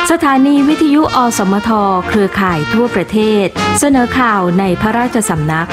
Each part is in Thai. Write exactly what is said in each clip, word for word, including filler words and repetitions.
สถานีวิทยุอสมทเครือข่ายทั่วประเทศเสนอข่าวในพระราชสำนัก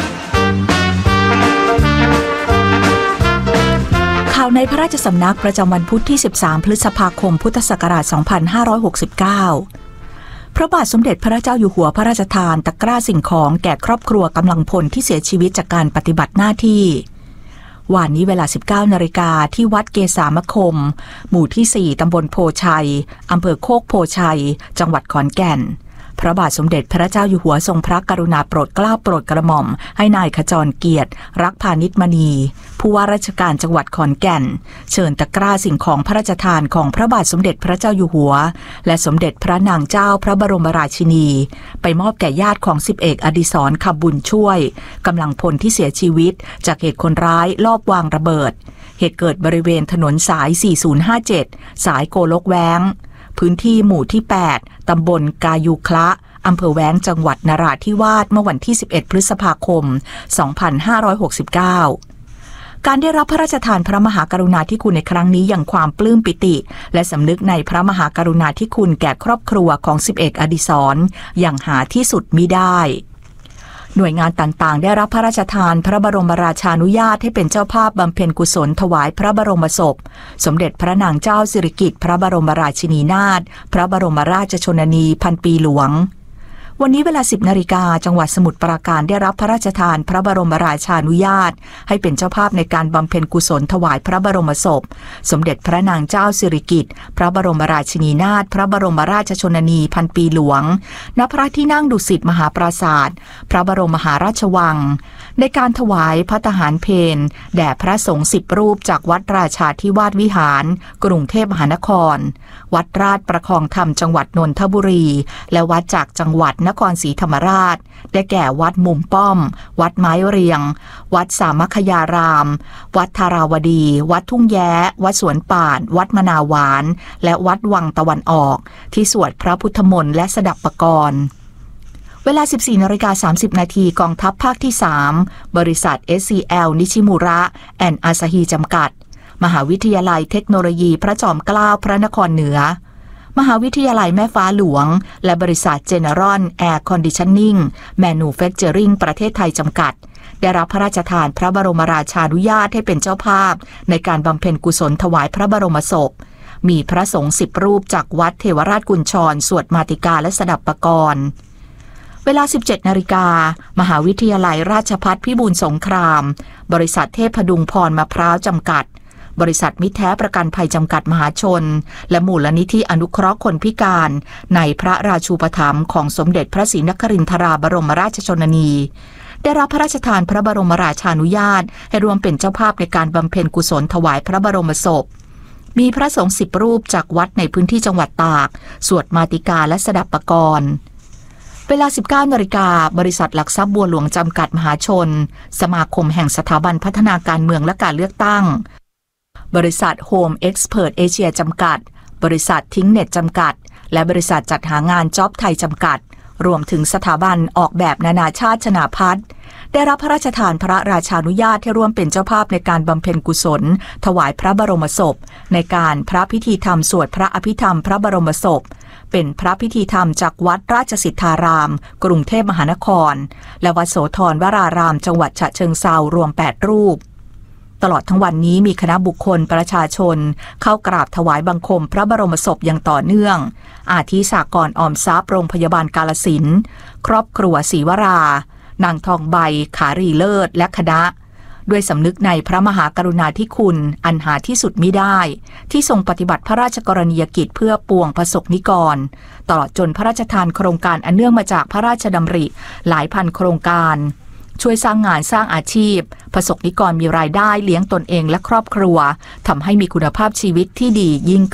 ข่าวในพระราชสำนักประจำวันพุธที่สิบสามพฤษภาคมพุทธศักราชสองพันห้าร้อยหกสิบเก้าพระบาทสมเด็จพระเจ้าอยู่หัวพระราชทานตะกร้าสิ่งของแก่ครอบครัวกำลังพลที่เสียชีวิตจากการปฏิบัติหน้าที่วันนี้เวลา สิบเก้านาฬิกาที่วัดเกษามคมหมู่ที่สี่ตำบลโพชัยอำเภอโคกโพชัยจังหวัดขอนแก่นพระบาทสมเด็จพระเจ้าอยู่หัวทรงพระกรุณาโปรดเกล้าโปรดกระหม่อมให้นายขจรเกียรติรักพานิชมณีผู้ว่าราชการจังหวัดขอนแก่นเชิญตะกร้าสิ่งของพระราชทานของพระบาทสมเด็จพระเจ้าอยู่หัวและสมเด็จพระนางเจ้าพระบรมราชินีไปมอบแก่ญาติของสิบเอกอดิศรคำบุญช่วยกำลังพลที่เสียชีวิตจากเหตุคนร้ายลอบวางระเบิดเหตุเกิดบริเวณถนนสายสี่ศูนย์ห้าเจ็ดสายโกลกแว้งพื้นที่หมู่ที่แปดตำบลกายุคละอำเภอแว้งจังหวัดนราธิวาสเมื่อวันที่สิบเอ็ดพฤษภาคมสองพันห้าร้อยหกสิบเก้าการได้รับพระราชทานพระมหากรุณาธิคุณในครั้งนี้อย่างความปลื้มปิติและสำนึกในพระมหากรุณาธิคุณแก่ครอบครัวของสิบเอกอดิศรอย่างหาที่สุดมิได้หน่วยงานต่างๆได้รับพระราชทานพระบรมราชานุญาตให้เป็นเจ้าภาพบำเพ็ญกุศลถวายพระบรมศพสมเด็จพระนางเจ้าสิริกิติ์พระบรมราชินีนาถพระบรมราชชนนีพันปีหลวงวันนี้เวลา สิบนาฬิกาจังหวัดสมุทรปราการได้รับพระราชทานพระบรมราชานุญาตให้เป็นเจ้าภาพในการบำเพ็ญกุศลถวายพระบรมศพสมเด็จพระนางเจ้าสิริกิติ์พระบรมราชินีนาถพระบรมราชชนนีพันปีหลวงณพระที่นั่งดุสิตมหาปราสาทพระบรมมหาราชวังในการถวายพระทหารเพลแด่พระสงฆ์สิบรูปจากวัดราชาธิวาสวิหารกรุงเทพมหานครวัดราชประคองธรรมจังหวัดนนทบุรีและวัดจากจังหวัดนครศรีธรรมราชได้แก่วัดมุมป้อมวัดไม้เรียงวัดสามัคคยารามวัดธาราวดีวัดทุ่งแย้วัดสวนป่านวัดมะนาวหวานและวัดวังตะวันออกที่สวดพระพุทธมนต์และสดับปกรณ์เวลา สิบสี่นาฬิกาสามสิบนาทีกองทัพภาคที่สามบริษัท เอส ซี แอล นิชิมุระแอนด์อาซาฮีจำกัดมหาวิทยาลัยเทคโนโลยีพระจอมเกล้าพระนครเหนือมหาวิทยาลัยแม่ฟ้าหลวงและบริษัท General Air Conditioning Manufacturing ประเทศไทยจำกัดได้รับพระราชทานพระบรมราชานุญาตให้เป็นเจ้าภาพในการบำเพ็ญกุศลถวายพระบรมศพมีพระสงฆ์สิบรูปจากวัดเทวราชกุญชรสวดมาติกาและสดับปกรณ์เวลา สิบเจ็ดนาฬิกามหาวิทยาลัยราชภัฏพิบูลสงครามบริษัทเทพดุงพรมะพร้าวจำกัดบริษัทมิตรแท้ประกันภัยจำกัดมหาชนและมูลนิธิอนุเคราะห์คนพิการในพระราชูปถัมภ์ของสมเด็จพระศรีนครินทราบรมราชชนนีได้รับพระราชทานพระบรมราชานุญาตให้ร่วมเป็นเจ้าภาพในการบำเพ็ญกุศลถวายพระบรมศพมีพระสงฆ์สิบรูปจากวัดในพื้นที่จังหวัดตากสวดมาติกาและสดับปกรณ์เวลา สิบเก้านาฬิกาบริษัทหลักทรัพย์บัวหลวงจำกัดมหาชนสมาคมแห่งสถาบันพัฒนาการเมืองและการเลือกตั้งบริษัท Home Expert Asia จำกัดบริษัททิ้งเน็ตจำกัดและบริษัทจัดหางานจ็อบไทยจำกัดรวมถึงสถาบันออกแบบนานาชาติชนาพัฒน์ได้รับพระราชทานพระราชานุญาตให้ร่วมเป็นเจ้าภาพในการบำเพ็ญกุศลถวายพระบรมศพในการพระพิธีธรรมสวดพระอภิธรรมพระบรมศพเป็นพระพิธีธรรมจากวัดราชสิทธารามกรุงเทพมหานครและวัดโสธรวรารามจังหวัดฉะเชิงเทรารวมแปดรูปตลอดทั้งวันนี้มีคณะบุคคลประชาชนเข้ากราบถวายบังคมพระบรมศพอย่างต่อเนื่องอาทิสากรณ์ออมทรัพย์โรงพยาบาลกาฬสินธุ์ครอบครัวศรีวรานางทองใบขารีเลิศและคณะด้วยสำนึกในพระมหากรุณาธิคุณอันหาที่สุดมิได้ที่ทรงปฏิบัติพระราชกรณียกิจเพื่อปวงประสบนิกรตลอดจนพระราชทานโครงการอันเนื่องมาจากพระราชดำริหลายพันโครงการช่วยสร้างงานสร้างอาชีพประสบนิกรมีรายได้เลี้ยงตนเองและครอบครัวทำให้มีคุณภาพชีวิตที่ดียิ่ง